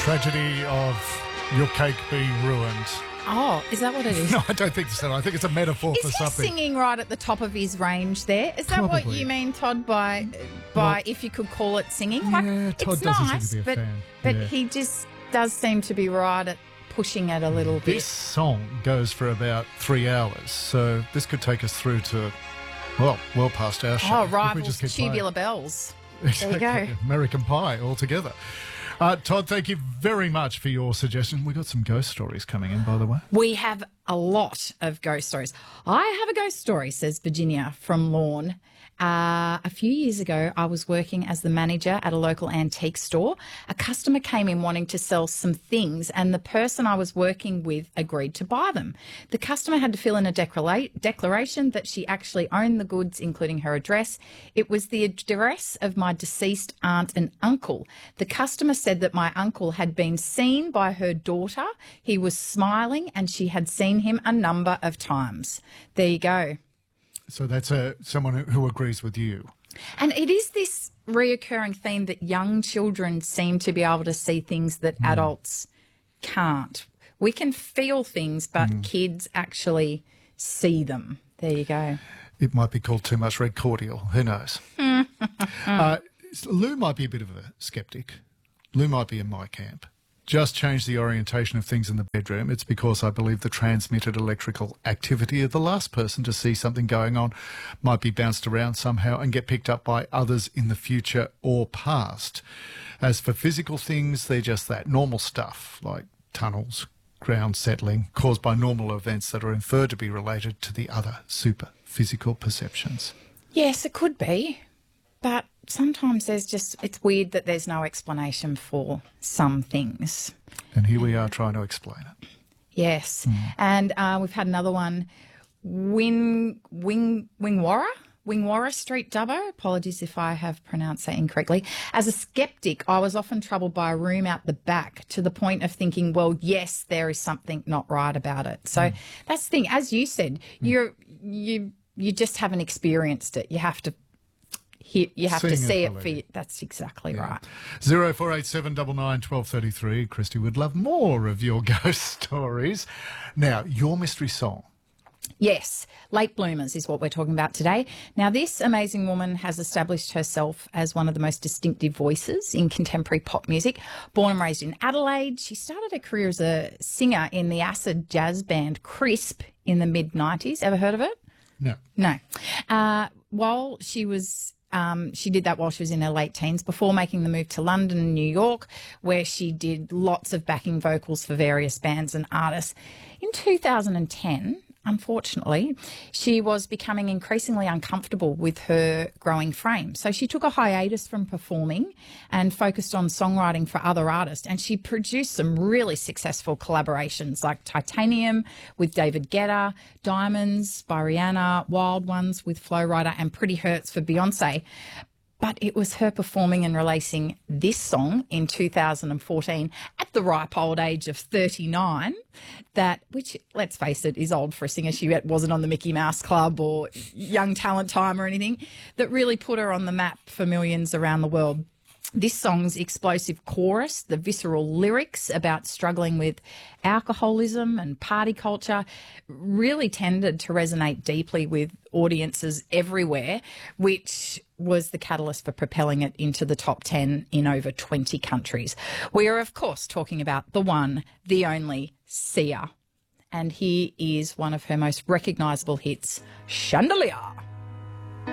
tragedy of your cake being ruined. Oh, is that what it is? No, I don't think so. I think it's a metaphor for Is he something. singing right at the top of his range there? Is that what Probably. you mean, Todd, by if you could call it singing? Yeah, Todd it's doesn't nice, seem to be a fan. but Yeah. he just does seem to be right at pushing it a little bit. This song goes for about 3 hours, so this could take us through to, well past our show. Oh, if we rivals just keep playing. Tubular Bells. Exactly. There you go. American Pie altogether. Todd, thank you very much for your suggestion. We got some ghost stories coming in, by the way. We have a lot of ghost stories. I have a ghost story, says Virginia from Lorne. A few years ago, I was working as the manager at a local antique store. A customer came in wanting to sell some things, and the person I was working with agreed to buy them. The customer had to fill in a declaration that she actually owned the goods, including her address. It was the address of my deceased aunt and uncle. The customer said that my uncle had been seen by her daughter. He was smiling, and she had seen him a number of times. There you go. So that's someone who agrees with you. And it is this reoccurring theme that young children seem to be able to see things that adults can't. We can feel things, but kids actually see them. There you go. It might be called too much red cordial. Who knows? Lou might be a bit of a skeptic. Lou might be in my camp. Just change the orientation of things in the bedroom. It's because I believe the transmitted electrical activity of the last person to see something going on might be bounced around somehow and get picked up by others in the future or past. As for physical things, they're just that, normal stuff like tunnels, ground settling, caused by normal events that are inferred to be related to the other super physical perceptions. Yes, it could be. But sometimes it's weird that there's no explanation for some things. And here we are trying to explain it. Yes. And we've had another one, Wingwarra Street Dubbo. Apologies if I have pronounced that incorrectly. As a skeptic, I was often troubled by a room out the back to the point of thinking, well, yes, there is something not right about it. So that's the thing. As you said, you just haven't experienced it. You have to see it for you. That's exactly right. 0487 99 1233. Christy would love more of your ghost stories. Now, your mystery song. Yes, Late Bloomers is what we're talking about today. Now, this amazing woman has established herself as one of the most distinctive voices in contemporary pop music. Born and raised in Adelaide, she started her career as a singer in the acid jazz band Crisp in the mid-90s. Ever heard of it? No. While she was... she did that while she was in her late teens before making the move to London and New York, where she did lots of backing vocals for various bands and artists. In 2010, unfortunately, she was becoming increasingly uncomfortable with her growing frame. So she took a hiatus from performing and focused on songwriting for other artists. And she produced some really successful collaborations like Titanium with David Guetta, Diamonds by Rihanna, Wild Ones with Flo Rida, and Pretty Hurts for Beyonce. But it was her performing and releasing this song in 2014 at the ripe old age of 39, which, let's face it, is old for a singer. She wasn't on the Mickey Mouse Club or Young Talent Time or anything, that really put her on the map for millions around the world. This song's explosive chorus, the visceral lyrics about struggling with alcoholism and party culture really tended to resonate deeply with audiences everywhere, which was the catalyst for propelling it into the top 10 in over 20 countries. We are, of course, talking about the one, the only Sia. And here is one of her most recognisable hits, Chandelier.